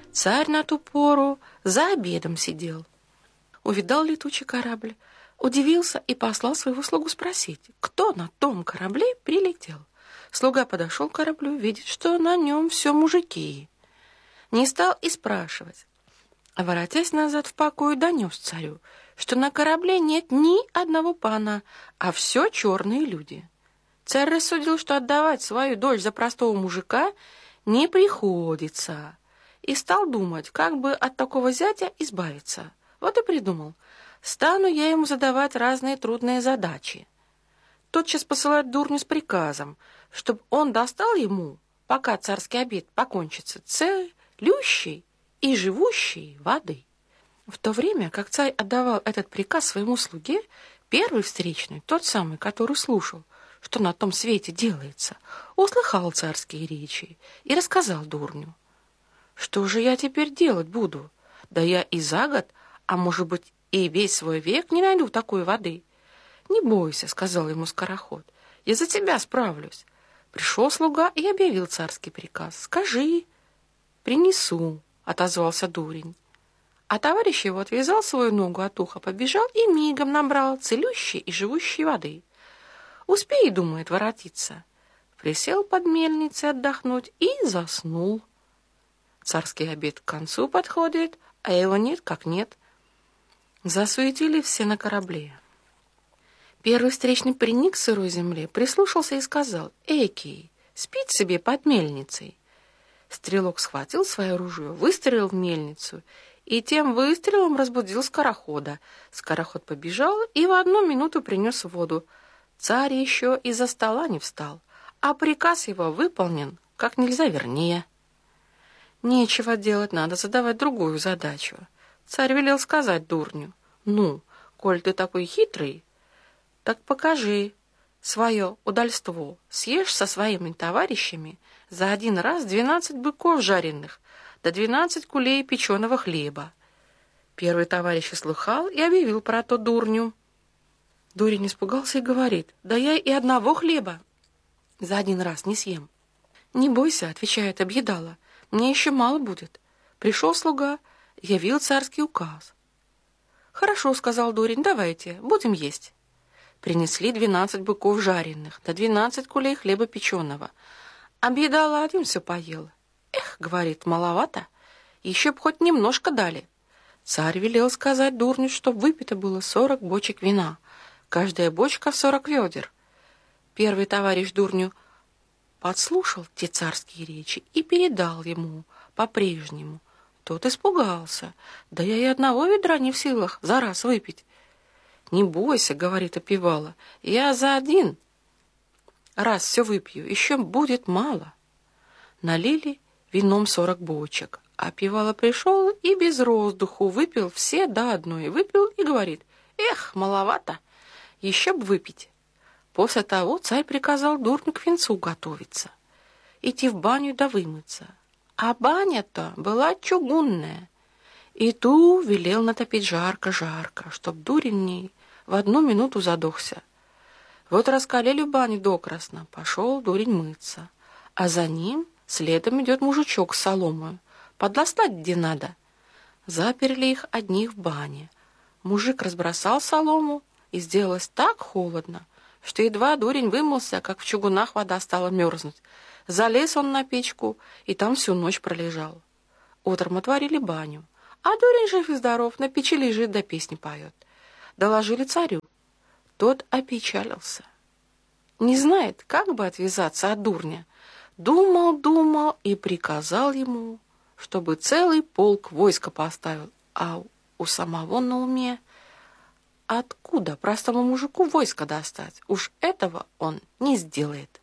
Царь на ту пору за обедом сидел. Увидал летучий корабль, удивился и послал своего слугу спросить, кто на том корабле прилетел. Слуга подошел к кораблю, видит, что на нем все мужики. Не стал и спрашивать. А воротясь назад в покой, донес царю, что на корабле нет ни одного пана, а все черные люди. Царь рассудил, что отдавать свою дочь за простого мужика не приходится, и стал думать, как бы от такого зятя избавиться. Вот и придумал: стану я ему задавать разные трудные задачи. Тотчас посылает дурню с приказом, чтобы он достал ему, пока царский обед покончится, целющей и живущей воды. В то время, как царь отдавал этот приказ своему слуге, первый встречный, тот самый, который слушал, что на том свете делается, услыхал царские речи и рассказал дурню. Что же я теперь делать буду? Да я и за год, а может быть и весь свой век не найду такой воды. Не бойся, сказал ему скороход, я за тебя справлюсь. Пришел слуга и объявил царский приказ. Скажи. Принесу, отозвался дурень. А товарищ его отвязал свою ногу от уха, побежал и мигом набрал целющей и живущей воды. Успей, думает, воротиться. Присел под мельницей отдохнуть и заснул. Царский обед к концу подходит, а его нет как нет. Засуетили все на корабле. Первый встречный приник к сырой земле, прислушался и сказал: «Экий, спит себе под мельницей». Стрелок схватил свое ружье, выстрелил в мельницу и тем выстрелом разбудил скорохода. Скороход побежал и в 1 минуту принес воду. Царь еще из-за стола не встал, а приказ его выполнен как нельзя вернее. Нечего делать, надо задавать другую задачу. Царь велел сказать дурню: «Ну, коль ты такой хитрый, так покажи свое удальство. Съешь со своими товарищами за 1 раз 12 быков жареных, да 12 кулей печеного хлеба». Первый товарищ слыхал и объявил про то дурню. Дурень испугался и говорит: «Да я и одного хлеба за 1 раз не съем». «Не бойся», — отвечает объедала, — «мне еще мало будет». Пришел слуга, явил царский указ. «Хорошо», — сказал дурень, — «давайте, будем есть». Принесли 12 быков жареных, да 12 кулей хлеба печеного. Объедала один все поел. «Эх, — говорит, — маловато, еще б хоть немножко дали». Царь велел сказать дурню, чтоб выпито было 40 бочек вина, каждая бочка в 40 ведер. Первый товарищ дурню подслушал те царские речи и передал ему по-прежнему. Тот испугался. «Да я и одного ведра не в силах за раз выпить». «Не бойся, — говорит опевала, — я за 1 раз все выпью, еще будет мало». Налили вином 40 бочек. Опевала пришел и без роздуху выпил все до одной. Выпил и говорит: «Эх, маловато, еще б выпить». После того царь приказал дурню к венцу готовиться, идти в баню да вымыться. А баня-то была чугунная, и ту велел натопить жарко-жарко, чтоб дурень в ней в 1 минуту задохся. Вот раскалили баню докрасно, пошел дурень мыться, а за ним следом идет мужичок с соломой, подластать где надо. Заперли их одних в бане. Мужик разбросал солому, и сделалось так холодно, что едва дурень вымылся, как в чугунах вода стала мерзнуть. Залез он на печку, и там всю ночь пролежал. Утром отворили баню, а дурень жив и здоров, на печи лежит да песни поет. Доложили царю. Тот опечалился. Не знает, как бы отвязаться от дурня. Думал и приказал ему, чтобы целый полк войска поставил, а у самого на уме: откуда простому мужику войско достать? Уж этого он не сделает.